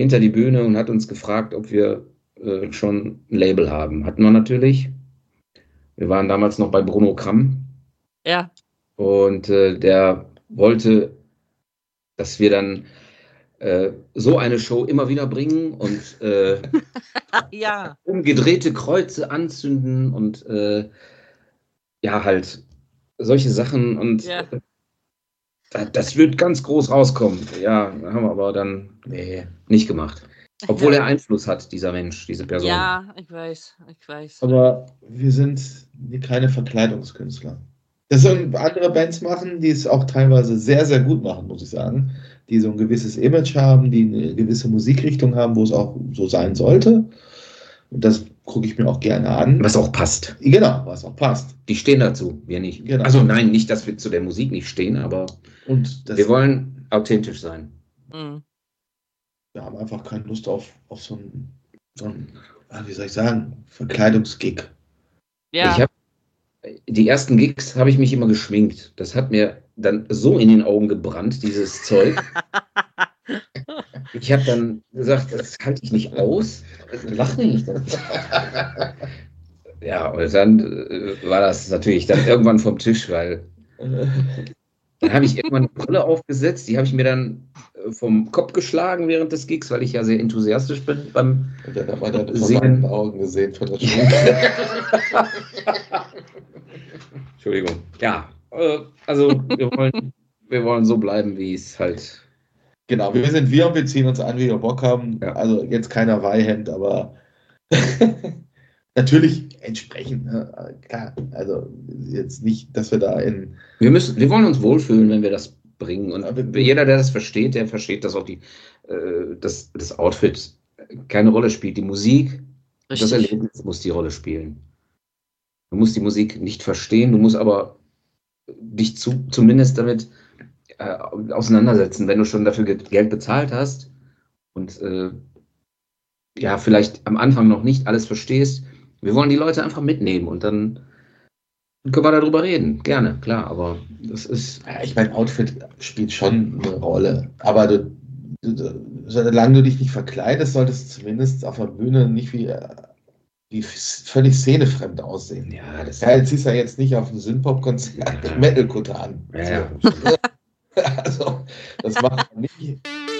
hinter die Bühne und hat uns gefragt, ob wir schon ein Label haben. Hatten wir natürlich. Wir waren damals noch bei Bruno Kramm. Ja. Und der wollte, dass wir dann so eine Show immer wieder bringen und Ja. umgedrehte Kreuze anzünden und ja, halt solche Sachen. Und Ja. das wird ganz groß rauskommen. Ja, haben wir aber dann nicht gemacht. Obwohl er Einfluss hat, dieser Mensch, diese Person. Ja, ich weiß. Aber wir sind keine Verkleidungskünstler. Das sollen andere Bands machen, die es auch teilweise sehr, sehr gut machen, muss ich sagen. Die so ein gewisses Image haben, die eine gewisse Musikrichtung haben, wo es auch so sein sollte. Und das gucke ich mir auch gerne an. Was auch passt. Genau, was auch passt. Die stehen dazu, wir nicht. Genau. Also nein, nicht, dass wir zu der Musik nicht stehen, aber wir wollen authentisch sein. Mhm. Wir haben einfach keine Lust auf so ein, wie soll ich sagen, Verkleidungsgig. Ja. Die ersten Gigs habe ich mich immer geschminkt. Das hat mir dann so in den Augen gebrannt, dieses Zeug. Ich habe dann gesagt, das halte ich nicht aus. Lach nicht. Ja, und dann war das natürlich dann irgendwann vom Tisch, weil dann habe ich irgendwann eine Brille aufgesetzt, die habe ich mir dann vom Kopf geschlagen während des Gigs, weil ich ja sehr enthusiastisch bin beim Und dann hat man dann Singen. Augen gesehen von der Schminke. Entschuldigung. Ja, also wir wollen so bleiben, wie es halt. Genau, wir sind wir und wir ziehen uns an, wie wir Bock haben. Ja. Also jetzt kein Hawaii-Hemd, aber natürlich entsprechend. Ne? Klar, also jetzt nicht, dass wir da in... Wir wollen uns wohlfühlen, wenn wir das bringen. Und jeder, der das versteht, der versteht, dass auch das Outfit keine Rolle spielt. Die Musik, Richtig. das Erlebnis muss die Rolle spielen. Du musst die Musik nicht verstehen, du musst aber dich zumindest damit auseinandersetzen, wenn du schon dafür Geld bezahlt hast und ja, vielleicht am Anfang noch nicht alles verstehst. Wir wollen die Leute einfach mitnehmen und dann können wir darüber reden. Gerne, klar, aber das ist... Ja, ich meine, Outfit spielt schon eine Rolle, aber solange du dich nicht verkleidest, solltest du zumindest auf der Bühne nicht wie völlig szenefremd aussehen. Ja, jetzt ziehst du ja jetzt nicht auf ein Synthpop-Konzert Metal-Kutte an. Ja. Also, das macht man nicht.